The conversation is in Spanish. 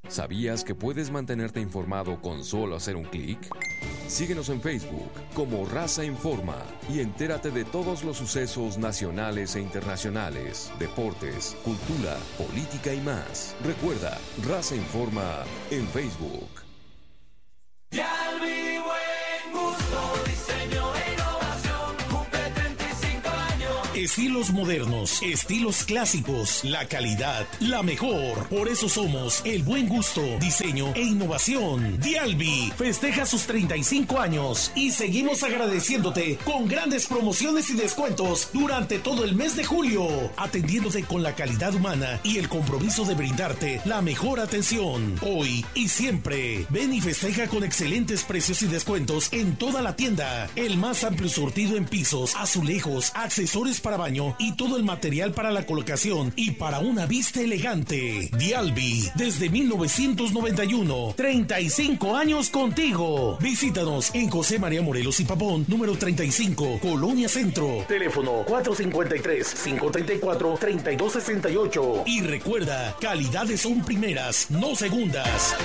¿Sabías que puedes mantenerte informado con solo hacer un clic? Síguenos en Facebook como Raza Informa y entérate de todos los sucesos nacionales e internacionales, deportes, cultura, política y más. Recuerda, Raza Informa en Facebook. Dialbi, buen gusto, diseño e innovación, cumple 35 años. Estilos modernos, estilos clásicos, la calidad, la mejor. Por eso somos el buen gusto, diseño e innovación. Dialbi festeja sus 35 años y seguimos agradeciéndote con grandes promociones y descuentos durante todo el mes de julio, atendiéndote con la calidad humana y el compromiso de brindarte la mejor atención. Hoy y siempre, ven y festeja con excelentes precios y descuentos en toda la tienda. El más amplio surtido en pisos, azulejos, accesorios para baño y todo el material para la colocación y para una vista elegante. Dialbi, desde 1991, 35 años contigo. Visítanos en José María Morelos y Pavón, número 35, Colonia Centro. Teléfono 453-534-3268. Y recuerda, calidades son primeras, no segundas.